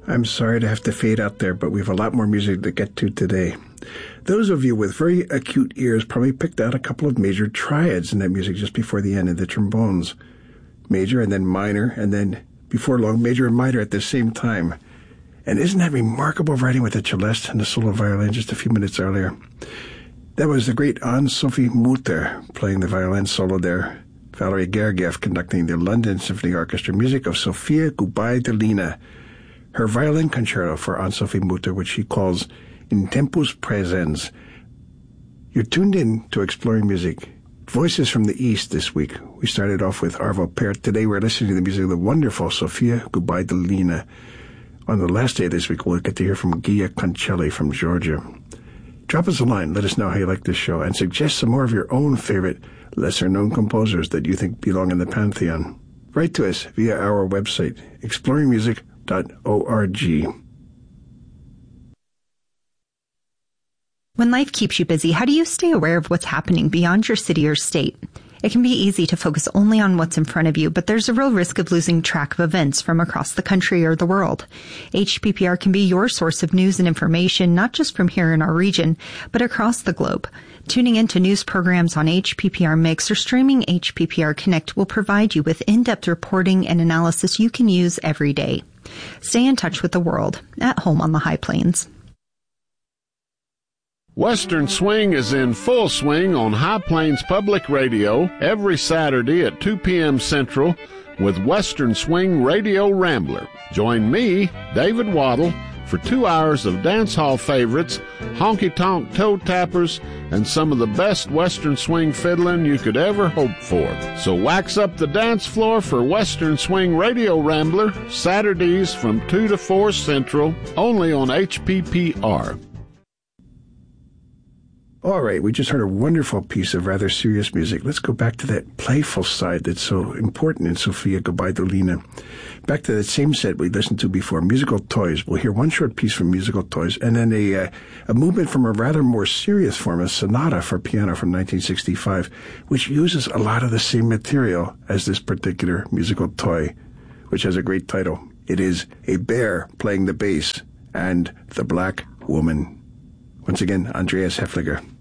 I'm sorry to have to fade out there, but we have a lot more music to get to today. Those of you with very acute ears probably picked out a couple of major triads in that music just before the end of the trombones. Major and then minor, and then before long, major and minor at the same time. And isn't that remarkable writing with the celeste and the solo violin just a few minutes earlier? That was the great Anne-Sophie Mutter playing the violin solo there. Valery Gergiev conducting the London Symphony Orchestra, music of Sofia Gubaidulina, her violin concerto for Anne-Sophie Mutter, which she calls In Tempus Praesens. You're tuned in to Exploring Music. Voices from the East this week. We started off with Arvo Pärt. Today we're listening to the music of the wonderful Sofia Gubaidulina. On the last day of this week, we'll get to hear from Gia Concelli from Georgia. Drop us a line. Let us know how you like this show and suggest some more of your own favorite lesser-known composers that you think belong in the pantheon. Write to us via our website, exploringmusic.org. When life keeps you busy, how do you stay aware of what's happening beyond your city or state? It can be easy to focus only on what's in front of you, but there's a real risk of losing track of events from across the country or the world. HPPR can be your source of news and information, not just from here in our region, but across the globe. Tuning into news programs on HPPR Mix or streaming HPPR Connect will provide you with in-depth reporting and analysis you can use every day. Stay in touch with the world at home on the High Plains. Western Swing is in full swing on High Plains Public Radio every Saturday at 2 p.m. Central with Western Swing Radio Rambler. Join me, David Waddle, for 2 hours of dance hall favorites, honky-tonk toe tappers, and some of the best Western Swing fiddling you could ever hope for. So wax up the dance floor for Western Swing Radio Rambler, Saturdays from 2 to 4 Central, only on HPPR. All right, we just heard a wonderful piece of rather serious music. Let's go back to that playful side that's so important in Sofia Gubaidulina. Back to that same set we listened to before, Musical Toys. We'll hear one short piece from Musical Toys, and then a movement from a rather more serious form, a sonata for piano from 1965, which uses a lot of the same material as this particular musical toy, which has a great title. It is A Bear Playing the Bass and the Black Woman. Once again, Andreas Hefliger.